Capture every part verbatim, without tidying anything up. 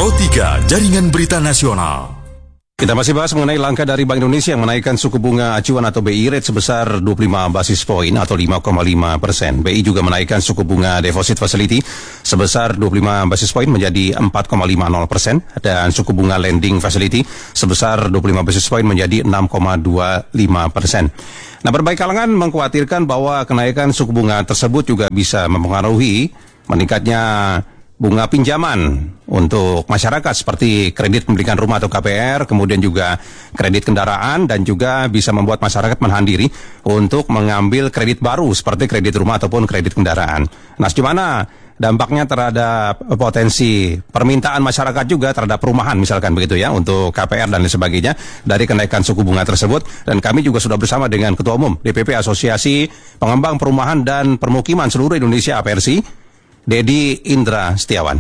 Pro tiga Jaringan Berita Nasional. Kita masih bahas mengenai langkah dari Bank Indonesia yang menaikkan suku bunga acuan atau B I rate sebesar dua puluh lima basis poin atau lima koma lima persen. B I juga menaikkan suku bunga deposit facility sebesar dua puluh lima basis poin menjadi empat koma lima nol persen dan suku bunga lending facility sebesar dua puluh lima basis poin menjadi enam koma dua lima persen. Nah, berbagai kalangan mengkhawatirkan bahwa kenaikan suku bunga tersebut juga bisa mempengaruhi meningkatnya bunga pinjaman untuk masyarakat seperti kredit pemilikan rumah atau K P R, kemudian juga kredit kendaraan, dan juga bisa membuat masyarakat menahan diri untuk mengambil kredit baru seperti kredit rumah ataupun kredit kendaraan. Nah, gimana dampaknya terhadap potensi permintaan masyarakat juga terhadap perumahan misalkan begitu ya, untuk K P R dan lain sebagainya dari kenaikan suku bunga tersebut. Dan kami juga sudah bersama dengan Ketua Umum D P P Asosiasi Pengembang Perumahan dan Permukiman Seluruh Indonesia A P R S I, Dedi Indra Setiawan.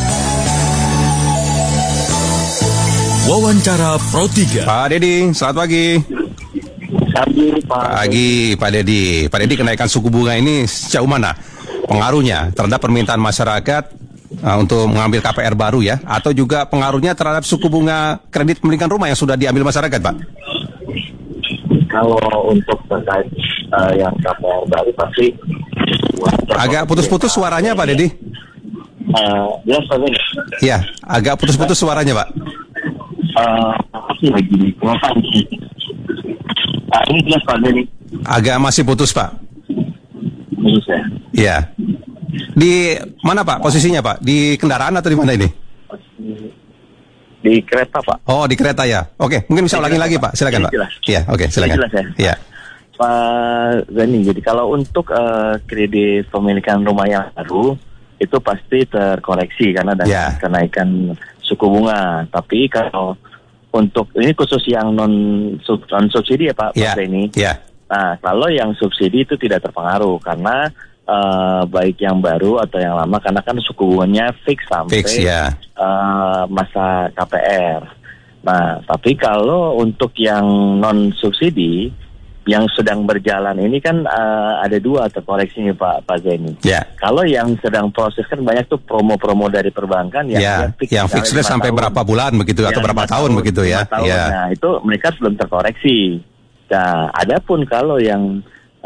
Wawancara Pro tiga. Pak Dedi, selamat pagi. Pagi, Pak. Pagi, Pak Dedi. Pak Dedi, kenaikan suku bunga ini sejauh mana pengaruhnya terhadap permintaan masyarakat uh, untuk mengambil K P R baru ya, atau juga pengaruhnya terhadap suku bunga kredit pemilikan rumah yang sudah diambil masyarakat, Pak? Kalau untuk terkait uh, yang K P R baru pasti agak putus-putus suaranya, Pak Dedi. Uh, jelas Pak Dedi. Iya, agak putus-putus suaranya, Pak. Uh, pasti lagi di kota sih. Uh, ini jelas Pak Dedi. Agak masih putus, Pak. Putus ya. Iya. Di mana, Pak, posisinya, Pak? Di kendaraan atau di mana ini? Di kereta, Pak. Oh, di kereta ya. Oke, mungkin bisa ulangi lagi, Pak. Silakan, Pak. Iya, oke, silakan. Jelas ya. Iya. Pak Zani, jadi kalau untuk uh, kredit pemilikan rumah yang baru itu pasti terkoreksi karena ada yeah. kenaikan suku bunga. Tapi kalau untuk ini khusus yang non sub, non subsidi ya Pak yeah. Pak Zani. Yeah. Nah, kalau yang subsidi itu tidak terpengaruh karena uh, baik yang baru atau yang lama karena kan suku bunganya fix sampai fix, yeah. uh, masa K P R. Nah, tapi kalau untuk yang non subsidi yang sedang berjalan ini kan uh, ada dua terkoreksinya Pak Pak Zeni. Ya. Kalau yang sedang proses kan banyak tuh promo-promo dari perbankan yang ya, fix, yang fix rate sampai tahun. berapa bulan begitu ya, atau berapa tahun, tahun begitu ya. Ya. Nah, itu mereka belum terkoreksi. Nah, adapun kalau yang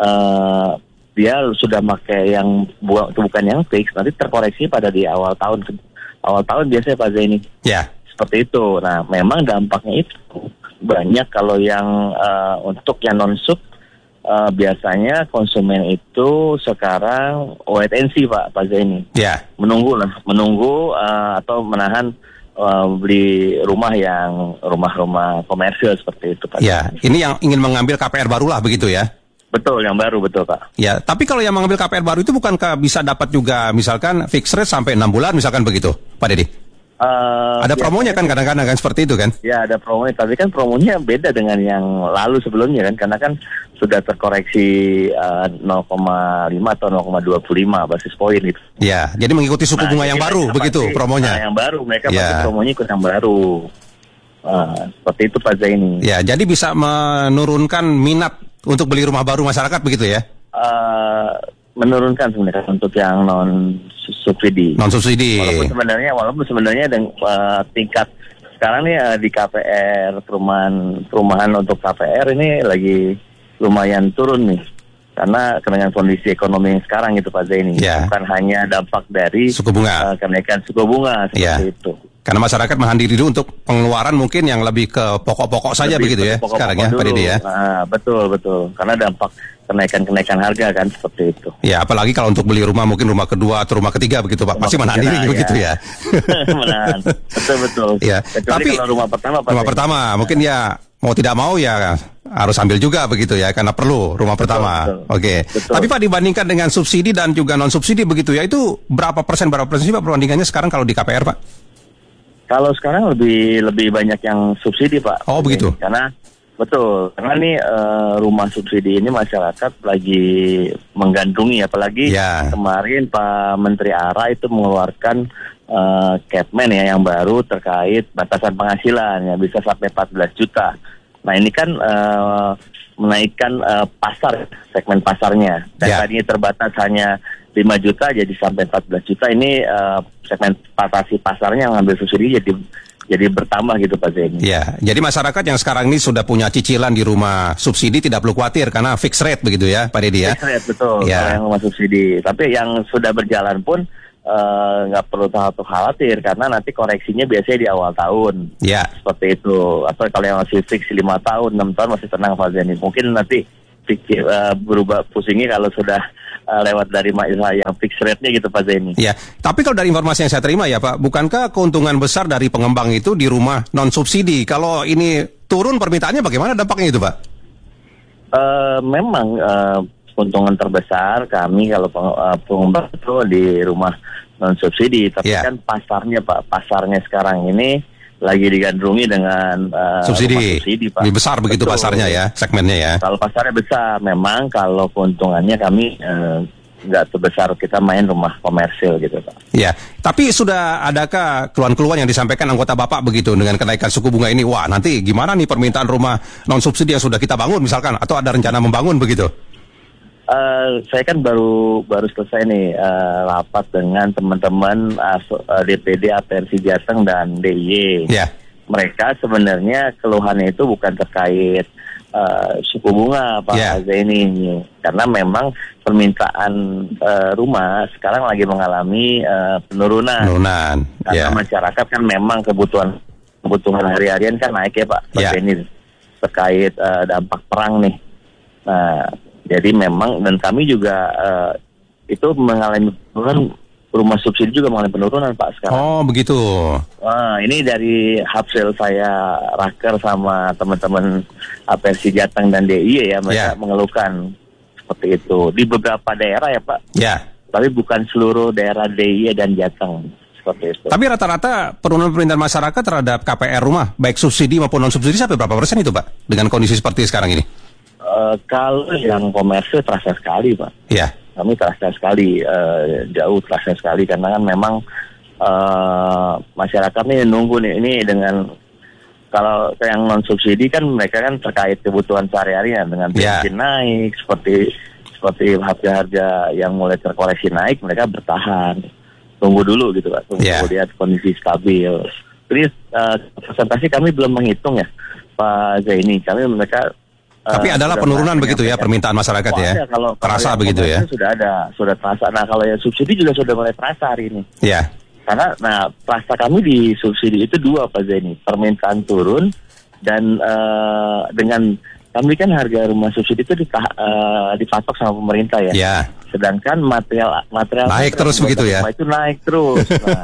uh, dia sudah pakai yang bu- bukan yang fix, nanti terkoreksi pada di awal tahun awal tahun biasanya Pak Zeni. Ya. Seperti itu. Nah, memang dampaknya itu banyak kalau yang uh, untuk yang non sub uh, biasanya konsumen itu sekarang wait and see Pak Pak Zaini. Ya. Menunggu lah, menunggu uh, atau menahan uh, beli rumah yang rumah-rumah komersil seperti itu Pak. Ya, ini yang ingin mengambil K P R baru lah begitu ya. Betul, yang baru betul Pak. Ya, tapi kalau yang mengambil K P R baru itu bukankah bisa dapat juga misalkan fixed rate sampai enam bulan misalkan begitu, Pak Dedi? Uh, ada promonya kan kadang-kadang kan seperti itu kan? Ya ada promonya, tapi kan promonya beda dengan yang lalu sebelumnya kan, karena kan sudah terkoreksi uh, nol koma lima atau nol koma dua lima basis poin gitu. Ya, jadi mengikuti suku bunga nah, yang baru begitu pasti, promonya. Nah, yang baru mereka ya. pasti promonya ikut yang baru. Uh, seperti itu Pak Zaini. Ya, jadi bisa menurunkan minat untuk beli rumah baru masyarakat begitu ya? Uh, menurunkan sebenarnya untuk yang non subsidi. Non subsidi. Walaupun sebenarnya, walaupun sebenarnya dengan uh, tingkat sekarang nih uh, di K P R perumahan perumahan untuk K P R ini lagi lumayan turun nih, karena dengan kondisi ekonomi yang sekarang itu Pak Zaini. Ya. Bukan hanya dampak dari suku bunga, uh, kenaikan suku bunga seperti ya. itu. Karena masyarakat menahan diri dulu untuk pengeluaran mungkin yang lebih ke pokok-pokok saja lebih begitu ya pokok-pokok sekarang ya Pak Didi ya. Nah, betul betul. Karena dampak kenaikan-kenaikan harga kan seperti itu. Ya, apalagi kalau untuk beli rumah mungkin rumah kedua atau rumah ketiga begitu Pak. Pasti menahan diri ya. Begitu ya. Menahan. Betul betul. Ya. Kecuali tapi kalau rumah pertama Pak rumah pertama ya. Mungkin ya mau tidak mau ya harus ambil juga begitu ya, karena perlu rumah betul, pertama. Betul. Oke. Betul. Tapi Pak, dibandingkan dengan subsidi dan juga non subsidi begitu ya, itu berapa persen berapa persen sih Pak perbandingannya sekarang kalau di K P R Pak? Kalau sekarang lebih lebih banyak yang subsidi Pak. Oh begitu. Karena betul, karena nih uh, rumah subsidi ini masyarakat lagi menggantungi, apalagi ya. Kemarin Pak Menteri A R A itu mengeluarkan uh, Capman ya yang baru terkait batasan penghasilan yang bisa sampai empat belas juta. Nah ini kan uh, menaikkan uh, pasar segmen pasarnya. Dan ya. Tadinya terbatas hanya lima juta jadi sampai empat belas juta. Ini uh, segmentasi pasarnya yang ngambil subsidi jadi jadi bertambah gitu Pak Zaini. Ya, jadi masyarakat yang sekarang ini sudah punya cicilan di rumah subsidi tidak perlu khawatir karena fixed rate begitu ya Pak Dedi ya. Fixed rate betul, ya. Kalau yang rumah subsidi. Tapi yang sudah berjalan pun nggak uh, perlu terlalu khawatir karena nanti koreksinya biasanya di awal tahun. Ya. Seperti itu. Atau kalau yang masih fix lima tahun, enam tahun masih tenang Pak Zaini. Mungkin nanti fikir, uh, berubah pusingnya kalau sudah uh, lewat dari masalah yang fixed rate-nya gitu Pak Zaini. Ya, tapi kalau dari informasi yang saya terima ya Pak, bukankah keuntungan besar dari pengembang itu di rumah non subsidi? Kalau ini turun permintaannya bagaimana dampaknya itu Pak? Uh, memang uh, keuntungan terbesar kami kalau peng, uh, pengembang itu di rumah non subsidi, tapi yeah. kan pasarnya Pak, pasarnya sekarang ini lagi digandrungi dengan uh, subsidi. subsidi Pak. Lebih besar begitu Betul. pasarnya ya, segmennya ya. Kalau pasarnya besar, memang kalau keuntungannya kami uh, nggak sebesar kita main rumah komersil gitu Pak. Ya, tapi sudah adakah keluhan-keluhan yang disampaikan anggota Bapak begitu dengan kenaikan suku bunga ini? Wah, nanti gimana nih permintaan rumah non subsidi yang sudah kita bangun misalkan, atau ada rencana membangun begitu? Uh, saya kan baru baru selesai nih uh, rapat dengan teman-teman uh, D P D A P R Si Jateng dan D I Y. Yeah. Mereka sebenarnya keluhannya itu bukan terkait uh, suku bunga Pak yeah. Zaini, karena memang permintaan uh, rumah sekarang lagi mengalami uh, penurunan. Penurunan. Karena yeah. masyarakat kan memang kebutuhan kebutuhan hari-harian kan naik ya Pak yeah. Zaini terkait uh, dampak perang nih. Nah, jadi memang, dan kami juga uh, itu mengalami penurunan, rumah subsidi juga mengalami penurunan Pak sekarang. Oh begitu. Wah, ini dari hasil saya raker sama teman-teman A P R Si Jateng dan D I Y ya, mereka yeah. mengeluhkan seperti itu. Di beberapa daerah ya Pak. Ya. Yeah. Tapi bukan seluruh daerah D I Y dan Jateng. Seperti itu. Tapi rata-rata penurunan permintaan masyarakat terhadap K P R rumah, baik subsidi maupun non-subsidi sampai berapa persen itu Pak? Dengan kondisi seperti sekarang ini? Uh, kalau yang komersil terasa sekali Pak. Iya. Kami terasa sekali, uh, jauh terasa sekali karena kan memang uh, masyarakat ini nunggu nih ini dengan kalau yang non subsidi kan mereka kan terkait kebutuhan sehari-hari ya, dengan bensin yeah. naik seperti seperti harga-harga yang mulai terkoreksi naik, mereka bertahan tunggu dulu gitu Pak, tunggu yeah. lihat kondisi stabil. Jadi uh, presentasi kami belum menghitung ya Pak Zaini, kami mereka tapi adalah penurunan begitu ya permintaan masyarakat oh, ya, ada, kalau, terasa kalau begitu ya. Sudah ada, sudah terasa. Nah kalau yang subsidi juga sudah mulai terasa hari ini. Ya. Karena, nah terasa kami di subsidi itu dua Pak Zaini, permintaan turun dan uh, dengan kami kan harga rumah subsidi itu ditah, uh, dipatok sama pemerintah ya. Ya. Sedangkan material material naik terus begitu ya. Itu naik terus. Nah,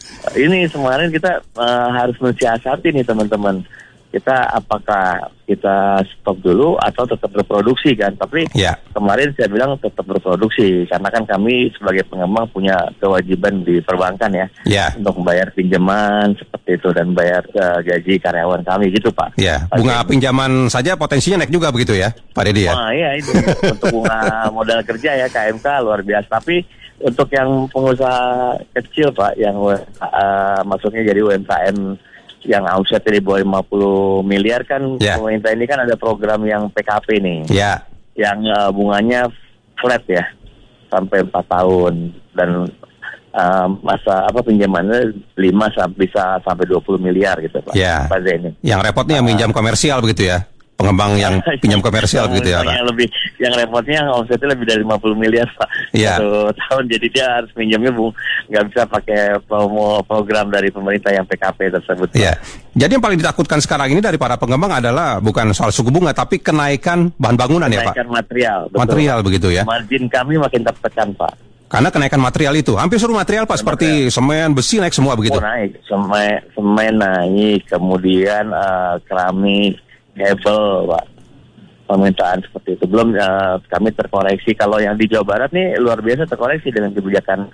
ini kemarin kita uh, harus mensiasati nih teman-teman. Kita apakah kita stop dulu atau tetap berproduksi kan? Tapi ya. Kemarin saya bilang tetap berproduksi karena kan kami sebagai pengembang punya kewajiban di perbankan ya, ya. Untuk membayar pinjaman seperti itu dan bayar uh, gaji karyawan kami gitu Pak. Ya. Bunga Pak, pinjaman saja potensinya naik juga begitu ya, Pak Dedi ya? Wah iya itu untuk bunga modal kerja ya K M K luar biasa. Tapi untuk yang pengusaha kecil Pak, yang uh, maksudnya jadi U M K M yang omsetnya di bawah lima puluh miliar kan yeah. pemerintah ini kan ada program yang P K P nih, yeah. yang uh, bunganya flat ya sampai empat tahun dan uh, masa apa pinjamannya lima sampai bisa sampai dua puluh miliar gitu Pak. Yeah. Pak Zaini. Yang repotnya uh, minjam komersial begitu ya. Pengembang yang pinjam komersial begitu ya Pak. Yang lebih, yang repotnya omsetnya lebih dari lima puluh miliar Pak. Yeah. Satu tahun, jadi dia harus minjamnya bu, nggak bisa pakai promo program dari pemerintah yang P K P tersebut. Iya. Yeah. Jadi yang paling ditakutkan sekarang ini dari para pengembang adalah bukan soal suku bunga, tapi kenaikan bahan bangunan kenaikan ya Pak. Kenaikan material. Betul. Material begitu ya. Margin kami makin tertekan Pak. Karena kenaikan material itu, hampir seluruh material Pak, seperti semen, besi naik semua begitu. Oh naik, semen, semen naik, kemudian uh, keramik, hebel Pak, permintaan seperti itu. Belum uh, kami terkoreksi. Kalau yang di Jawa Barat nih luar biasa terkoreksi dengan kebijakan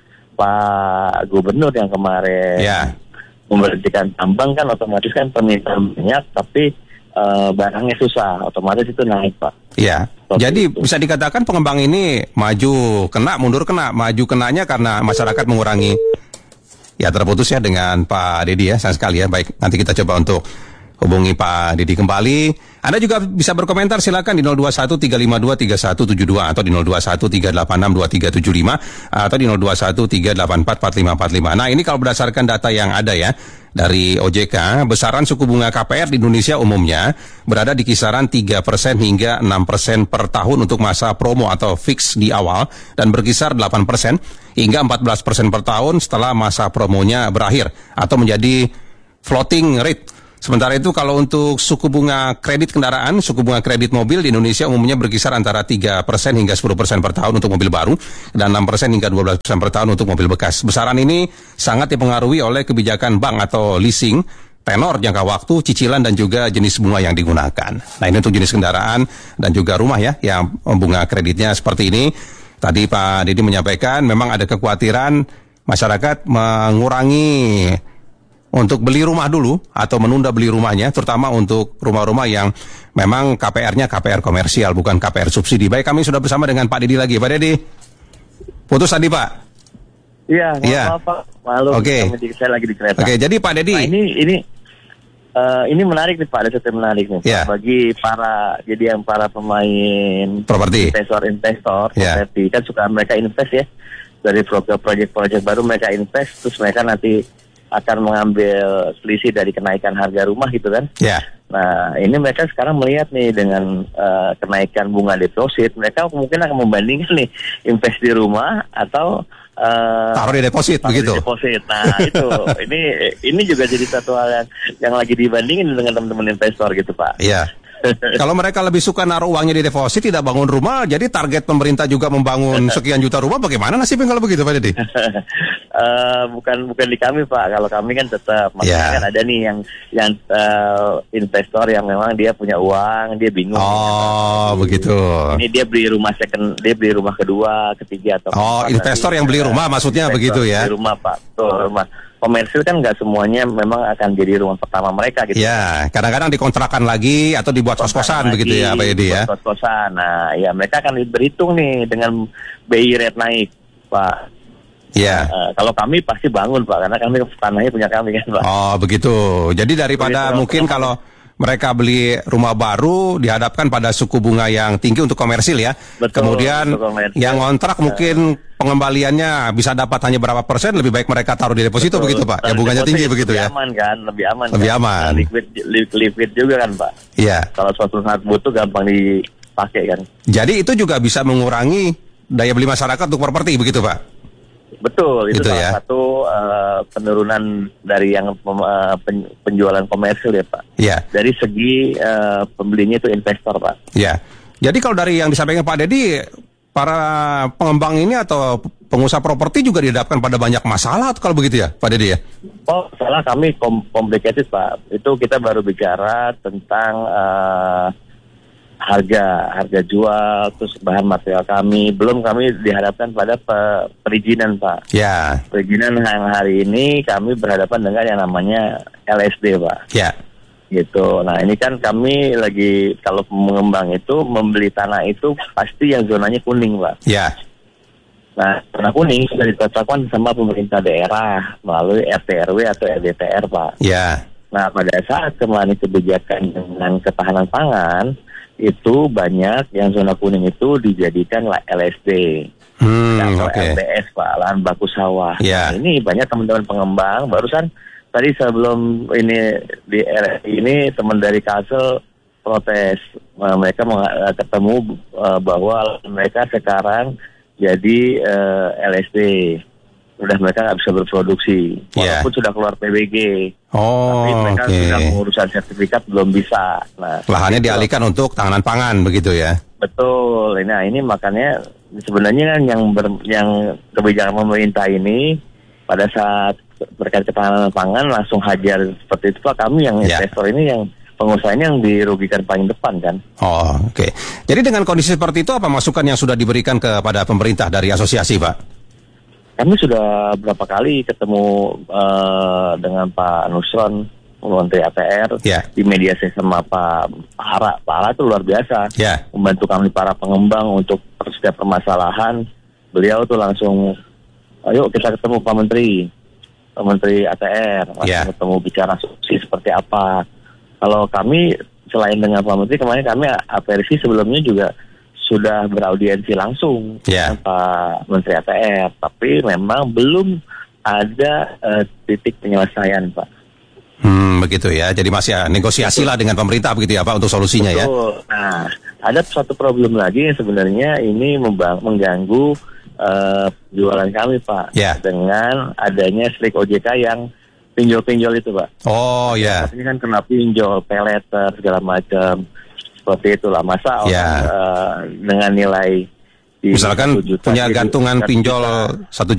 Pak Gubernur yang kemarin yeah. memberhentikan tambang kan, otomatis kan permintaan banyak tapi uh, barangnya susah, otomatis itu naik Pak. Iya. Jadi itu bisa dikatakan pengembang ini maju kena, mundur kena, maju kenanya karena masyarakat mengurangi. Ya terputus ya dengan Pak Dedi ya, sayang sekali ya. Baik, nanti kita coba untuk hubungi Pak Didi kembali. Anda juga bisa berkomentar, silakan di nol dua satu tiga lima dua tiga satu tujuh dua atau di nol dua satu tiga delapan enam dua tiga tujuh lima atau di nol dua satu tiga delapan empat empat lima empat lima. Nah, ini kalau berdasarkan data yang ada ya dari O J K, besaran suku bunga K P R di Indonesia umumnya berada di kisaran tiga persen hingga enam persen per tahun untuk masa promo atau fix di awal dan berkisar delapan persen hingga empat belas persen per tahun setelah masa promonya berakhir atau menjadi floating rate. Sementara itu kalau untuk suku bunga kredit kendaraan, suku bunga kredit mobil di Indonesia umumnya berkisar antara tiga persen hingga sepuluh persen per tahun untuk mobil baru dan enam persen hingga dua belas persen per tahun untuk mobil bekas. Besaran ini sangat dipengaruhi oleh kebijakan bank atau leasing, tenor jangka waktu, cicilan dan juga jenis bunga yang digunakan. Nah, ini untuk jenis kendaraan dan juga rumah ya yang bunga kreditnya seperti ini. Tadi Pak Didi menyampaikan memang ada kekhawatiran masyarakat mengurangi untuk beli rumah dulu atau menunda beli rumahnya, terutama untuk rumah-rumah yang memang K P R-nya K P R komersial, bukan K P R subsidi. Baik, kami sudah bersama dengan Pak Didi lagi. Pak Didi, putus tadi Pak? Iya, ya. maaf Pak. Malu, Oke. Saya lagi di kereta. Oke, jadi Pak Didi. Nah, ini ini uh, ini menarik nih Pak, ada sesuatu menarik nih Pak. Ya. Bagi para, jadi yang para pemain properti, investor-investor, ya. properti kan suka mereka invest ya dari proyek-proyek baru mereka invest, terus mereka nanti akan mengambil selisih dari kenaikan harga rumah gitu kan. Ya. Nah, ini mereka sekarang melihat nih dengan uh, kenaikan bunga deposit, mereka mungkin akan membandingkan nih invest di rumah atau uh, taruh di deposit taruh begitu. Di deposit. Nah, itu ini ini juga jadi satu hal yang yang lagi dibandingin dengan teman-teman investor gitu, Pak. Iya. Kalau mereka lebih suka naruh uangnya di deposit, tidak bangun rumah, jadi target pemerintah juga membangun sekian juta rumah, bagaimana nasibnya kalau begitu Pak Didi? uh, bukan bukan di kami Pak, kalau kami kan tetap, maksudnya yeah. kan ada nih yang yang uh, investor yang memang dia punya uang, dia bingung. Oh, ya, begitu. Ini dia beli rumah second, dia beli rumah kedua, ketiga atau oh keempat. Investor yang beli rumah, maksudnya begitu ya? Beli rumah Pak, tuh rumah. Komersil kan nggak semuanya memang akan jadi rumah pertama mereka gitu. Ya, kadang-kadang dikontrakan lagi atau dibuat kos-kosan begitu ya Pak Edi ya. Kos-kosan. Nah, ya mereka akan berhitung nih dengan B I rate naik, Pak. Iya. Uh, kalau kami pasti bangun Pak, karena kami tanahnya punya kami kan Pak. Oh begitu. Jadi daripada Begitu, mungkin kalau mereka beli rumah baru dihadapkan pada suku bunga yang tinggi untuk komersil ya. Betul, kemudian komersil. Yang ngontrak mungkin pengembaliannya bisa dapat hanya berapa persen, lebih baik mereka taruh di deposito begitu Pak. Ya bunganya tinggi begitu lebih ya. Lebih aman kan, lebih aman. Lebih kan? aman. Liquid, liquid juga kan Pak. Iya. Kalau suatu saat butuh gampang dipakai kan. Jadi itu juga bisa mengurangi daya beli masyarakat untuk properti begitu Pak. Betul, itu gitu salah ya? satu uh, penurunan dari yang uh, pen, penjualan komersil ya Pak. Iya. Dari segi uh, pembelinya itu investor Pak. Iya. Jadi kalau dari yang disampaikan Pak Dedy, para pengembang ini atau pengusaha properti juga dihadapkan pada banyak masalah atau kalau begitu ya Pak Dedy ya? Oh, salah kami kom- complicated Pak. Itu kita baru bicara tentang uh, harga harga jual, terus bahan material kami, belum kami dihadapkan pada pe- perizinan Pak. Ya. Perizinan yang hari ini kami berhadapan dengan yang namanya L S D Pak. Ya. Gitu. Nah ini kan kami lagi kalau mengembang itu membeli tanah itu pasti yang zonanya kuning Pak. Ya. Nah tanah kuning sudah ditetapkan sama pemerintah daerah melalui R T R W atau R D T R Pak. Ya. Nah pada saat kemarin kebijakan dengan ketahanan pangan itu banyak yang zona kuning itu dijadikan L S D hmm, atau okay. L B S Pak, lahan baku sawah. Yeah. Nah, ini banyak teman-teman pengembang barusan tadi sebelum ini di R S I ini teman dari Kalsel protes, nah, mereka meng- ketemu uh, bahwa mereka sekarang jadi uh, L S D. Udah mereka nggak bisa berproduksi, walaupun yeah. sudah keluar P B G. Oh, tapi mereka okay. sudah pengurusan sertifikat belum bisa. Nah, lahannya dialihkan itu untuk tahanan pangan begitu ya? Betul. Nah ini makanya sebenarnya kan yang ber, yang kebijakan pemerintah ini pada saat berkait ketahanan pangan langsung hajar seperti itu Pak. Kami yang yeah. investor ini yang pengusahanya yang dirugikan paling depan kan. Oh, oke. Okay. Jadi dengan kondisi seperti itu apa masukan yang sudah diberikan kepada pemerintah dari asosiasi Pak? Kami sudah berapa kali ketemu uh, dengan Pak Nusron, Menteri A T R, yeah. di mediasi sama Pak Hara. Pak Hara itu luar biasa, yeah. membantu kami para pengembang untuk setiap permasalahan. Beliau tuh langsung, ayo kita ketemu Pak Menteri, Pak Menteri A T R, langsung yeah. ketemu bicara solusi seperti apa. kalau kami selain dengan Pak Menteri, kemarin kami A P R I sebelumnya juga sudah beraudiensi langsung yeah. dengan Pak Menteri A T R, tapi memang belum ada uh, titik penyelesaian, Pak. Hmm, begitu ya. Jadi masih negosiasi lah dengan pemerintah begitu ya Pak untuk solusinya. Betul. Ya. Nah, ada satu problem lagi yang sebenarnya ini membang- mengganggu uh, jualan kami, Pak. Ya. Dengan adanya strik O J K yang pinjol-pinjol itu, Pak. Oh ya. Ini kan kena pinjol, peleter segala macam. Seperti itulah. Masa orang ya. uh, dengan nilai misalkan punya gantungan pinjol satu